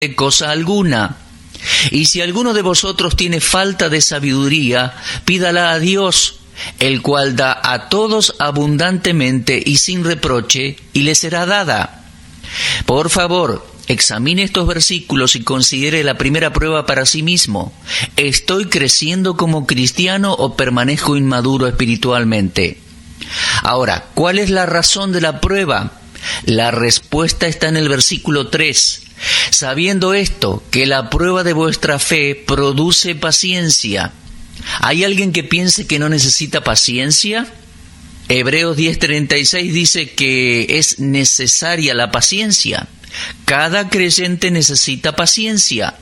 cosa alguna. Y si alguno de vosotros tiene falta de sabiduría, pídala a Dios, el cual da a todos abundantemente y sin reproche, y le será dada. Por favor, examine estos versículos y considere la primera prueba para sí mismo. ¿Estoy creciendo como cristiano o permanezco inmaduro espiritualmente? Ahora, ¿cuál es la razón de la prueba? La respuesta está en el versículo 3. Sabiendo esto, que la prueba de vuestra fe produce paciencia. ¿Hay alguien que piense que no necesita paciencia? Hebreos 10:36 dice que es necesaria la paciencia. Cada creyente necesita paciencia.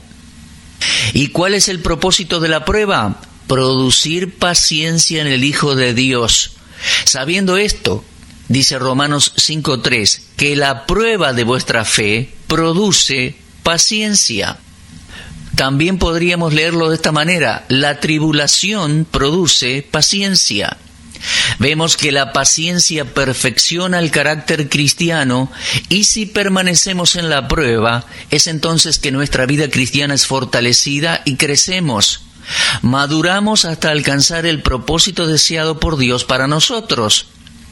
¿Y cuál es el propósito de la prueba? Producir paciencia en el Hijo de Dios. Sabiendo esto, dice Romanos 5:3, que la prueba de vuestra fe produce paciencia. También podríamos leerlo de esta manera: la tribulación produce paciencia. Vemos que la paciencia perfecciona el carácter cristiano, y si permanecemos en la prueba, es entonces que nuestra vida cristiana es fortalecida y crecemos. Maduramos hasta alcanzar el propósito deseado por Dios para nosotros.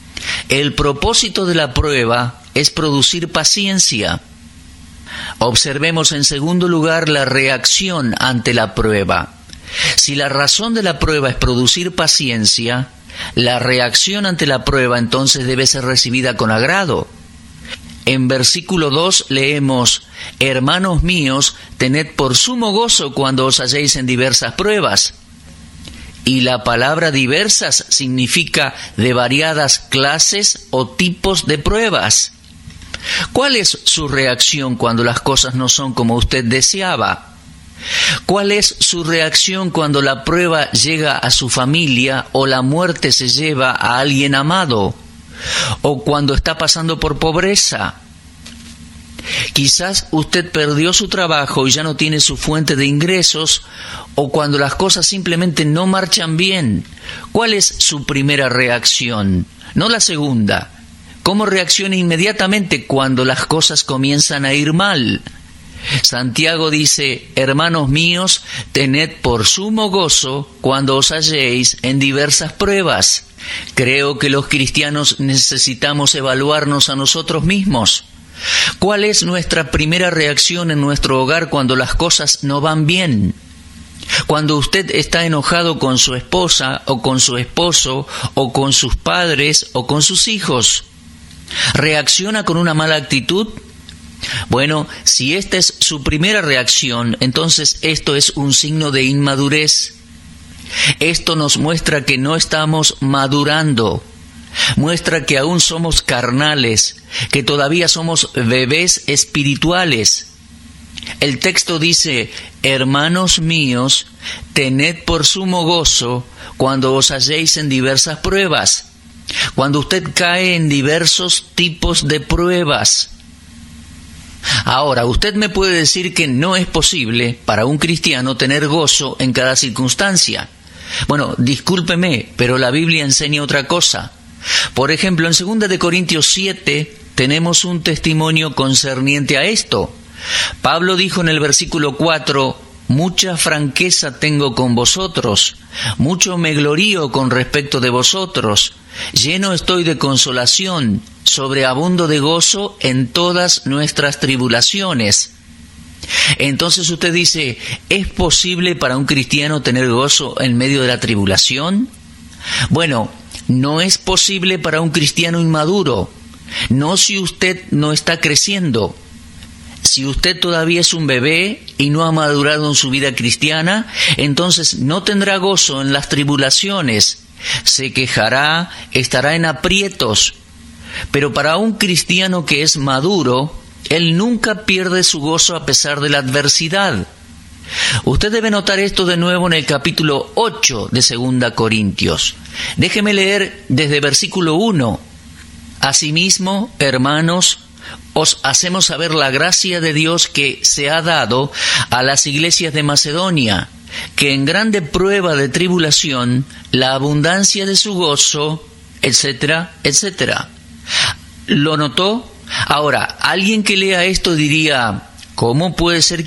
El propósito de la prueba es producir paciencia. Observemos en segundo lugar la reacción ante la prueba. Si la razón de la prueba es producir paciencia, la reacción ante la prueba entonces debe ser recibida con agrado. En versículo 2 leemos: hermanos míos, tened por sumo gozo cuando os halléis en diversas pruebas. Y la palabra diversas significa de variadas clases o tipos de pruebas. ¿Cuál es su reacción cuando las cosas no son como usted deseaba? ¿Cuál es su reacción cuando la prueba llega a su familia o la muerte se lleva a alguien amado? ¿O cuando está pasando por pobreza? Quizás usted perdió su trabajo y ya no tiene su fuente de ingresos, o cuando las cosas simplemente no marchan bien. ¿Cuál es su primera reacción? No la segunda. ¿Cómo reacciona inmediatamente cuando las cosas comienzan a ir mal? Santiago dice: hermanos míos, tened por sumo gozo cuando os halléis en diversas pruebas. Creo que los cristianos necesitamos evaluarnos a nosotros mismos. ¿Cuál es nuestra primera reacción en nuestro hogar cuando las cosas no van bien? Cuando usted está enojado con su esposa, o con su esposo, o con sus padres, o con sus hijos, ¿reacciona con una mala actitud? Bueno, si esta es su primera reacción, entonces esto es un signo de inmadurez. Esto nos muestra que no estamos madurando. Muestra que aún somos carnales, que todavía somos bebés espirituales. El texto dice: hermanos míos, tened por sumo gozo cuando os halléis en diversas pruebas. Cuando usted cae en diversos tipos de pruebas. Ahora, usted me puede decir que no es posible para un cristiano tener gozo en cada circunstancia. Bueno, discúlpeme, pero la Biblia enseña otra cosa. Por ejemplo, en 2 Corintios 7 tenemos un testimonio concerniente a esto. Pablo dijo en el versículo 4: mucha franqueza tengo con vosotros, mucho me glorío con respecto de vosotros, lleno estoy de consolación, sobreabundo de gozo en todas nuestras tribulaciones. Entonces usted dice: ¿es posible para un cristiano tener gozo en medio de la tribulación? Bueno, no es posible para un cristiano inmaduro, no si usted no está creciendo. Si usted todavía es un bebé y no ha madurado en su vida cristiana, entonces no tendrá gozo en las tribulaciones, se quejará, estará en aprietos. Pero para un cristiano que es maduro, él nunca pierde su gozo a pesar de la adversidad. Usted debe notar esto de nuevo en el capítulo 8 de 2 Corintios. Déjeme leer desde versículo 1. Asimismo, hermanos, os hacemos saber la gracia de Dios que se ha dado a las iglesias de Macedonia, que en grande prueba de tribulación, la abundancia de su gozo, etcétera, etcétera. ¿Lo notó? Ahora, alguien que lea esto diría: ¿Cómo puede ser